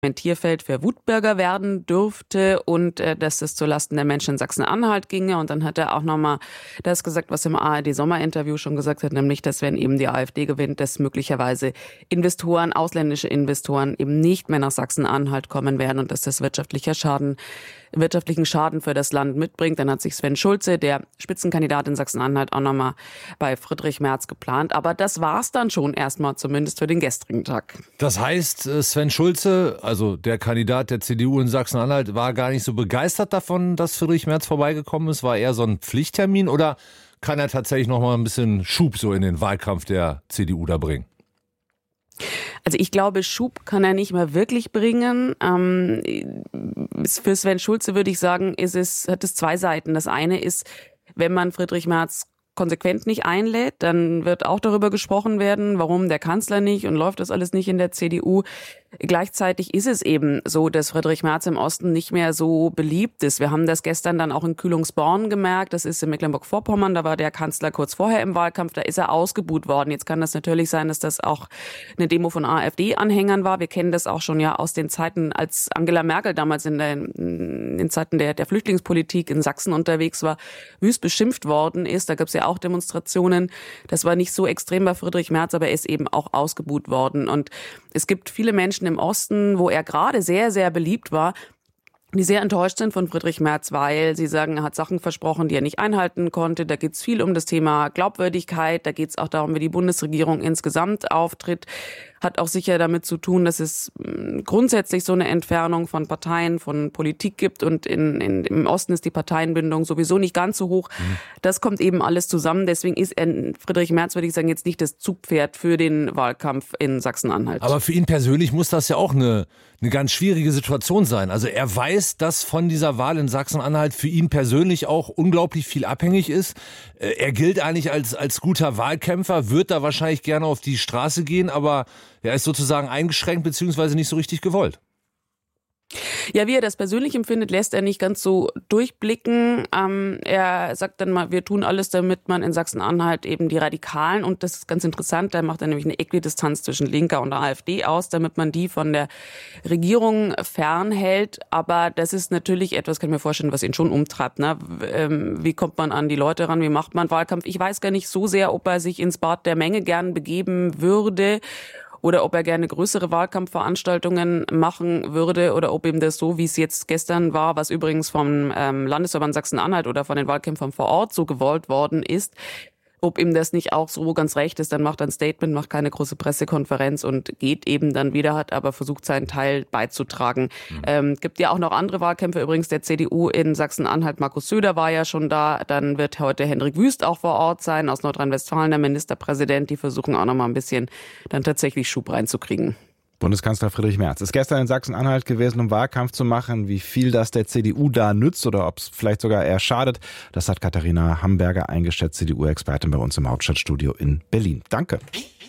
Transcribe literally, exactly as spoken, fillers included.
Experimentierfeld für Wutbürger werden dürfte und äh, dass es zulasten der Menschen in Sachsen-Anhalt ginge. Und dann hat er auch nochmal das gesagt, was im A R D-Sommerinterview schon gesagt hat, nämlich, dass wenn eben die AfD gewinnt, dass möglicherweise Investoren, ausländische Investoren eben nicht mehr nach Sachsen-Anhalt kommen werden und dass das wirtschaftlicher Schaden, wirtschaftlichen Schaden für das Land mitbringt. Dann hat sich Sven Schulze, der Spitzenkandidat in Sachsen-Anhalt, auch nochmal bei Friedrich Merz geplant. Aber das war's dann schon erstmal, zumindest für den gestrigen Tag. Das heißt, Sven Schulze, also der Kandidat der C D U in Sachsen-Anhalt, war gar nicht so begeistert davon, dass Friedrich Merz vorbeigekommen ist? War eher so ein Pflichttermin oder kann er tatsächlich noch mal ein bisschen Schub so in den Wahlkampf der C D U da bringen? Also ich glaube, Schub kann er nicht mehr wirklich bringen. Ähm, für Sven Schulze würde ich sagen, ist es, hat es zwei Seiten. Das eine ist, wenn man Friedrich Merz konsequent nicht einlädt, dann wird auch darüber gesprochen werden, warum der Kanzler nicht und läuft das alles nicht in der C D U. Gleichzeitig ist es eben so, dass Friedrich Merz im Osten nicht mehr so beliebt ist. Wir haben das gestern dann auch in Kühlungsborn gemerkt. Das ist in Mecklenburg-Vorpommern. Da war der Kanzler kurz vorher im Wahlkampf. Da ist er ausgebuht worden. Jetzt kann das natürlich sein, dass das auch eine Demo von AfD-Anhängern war. Wir kennen das auch schon ja aus den Zeiten, als Angela Merkel damals in, der, in den Zeiten der, der Flüchtlingspolitik in Sachsen unterwegs war, wüst beschimpft worden ist. Da gab es ja auch Demonstrationen. Das war nicht so extrem bei Friedrich Merz, aber er ist eben auch ausgebuht worden. Und es gibt viele Menschen im Osten, wo er gerade sehr, sehr beliebt war, die sehr enttäuscht sind von Friedrich Merz, weil sie sagen, er hat Sachen versprochen, die er nicht einhalten konnte. Da geht es viel um das Thema Glaubwürdigkeit. Da geht es auch darum, wie die Bundesregierung insgesamt auftritt. Hat auch sicher damit zu tun, dass es grundsätzlich so eine Entfernung von Parteien, von Politik gibt. Und in, in, im Osten ist die Parteienbindung sowieso nicht ganz so hoch. Mhm. Das kommt eben alles zusammen. Deswegen ist er, Friedrich Merz, würde ich sagen, jetzt nicht das Zugpferd für den Wahlkampf in Sachsen-Anhalt. Aber für ihn persönlich muss das ja auch eine, eine ganz schwierige Situation sein. Also er weiß, dass von dieser Wahl in Sachsen-Anhalt für ihn persönlich auch unglaublich viel abhängig ist. Er gilt eigentlich als, als guter Wahlkämpfer, wird da wahrscheinlich gerne auf die Straße gehen, aber er ist sozusagen eingeschränkt bzw. nicht so richtig gewollt. Ja, wie er das persönlich empfindet, lässt er nicht ganz so durchblicken. Ähm, er sagt dann mal, wir tun alles, damit man in Sachsen-Anhalt eben die Radikalen, und das ist ganz interessant, da macht er nämlich eine Äquidistanz zwischen Linker und AfD aus, damit man die von der Regierung fernhält. Aber das ist natürlich etwas, kann ich mir vorstellen, was ihn schon umtreibt. Ne? Ähm, wie kommt man an die Leute ran? Wie macht man Wahlkampf? Ich weiß gar nicht so sehr, ob er sich ins Bad der Menge gern begeben würde, oder ob er gerne größere Wahlkampfveranstaltungen machen würde oder ob ihm das so, wie es jetzt gestern war, was übrigens vom ähm, Landesverband Sachsen-Anhalt oder von den Wahlkämpfern vor Ort so gewollt worden ist, ob ihm das nicht auch so ganz recht ist, dann macht er ein Statement, macht keine große Pressekonferenz und geht eben dann wieder, hat aber versucht, seinen Teil beizutragen. Mhm. Ähm, gibt ja auch noch andere Wahlkämpfe, übrigens der C D U in Sachsen-Anhalt. Markus Söder war ja schon da. Dann wird heute Hendrik Wüst auch vor Ort sein, aus Nordrhein-Westfalen, der Ministerpräsident. Die versuchen auch noch mal ein bisschen dann tatsächlich Schub reinzukriegen. Bundeskanzler Friedrich Merz ist gestern in Sachsen-Anhalt gewesen, um Wahlkampf zu machen. Wie viel das der C D U da nützt oder ob es vielleicht sogar eher schadet, das hat Katharina Hamburger eingeschätzt, C D U-Expertin bei uns im Hauptstadtstudio in Berlin. Danke.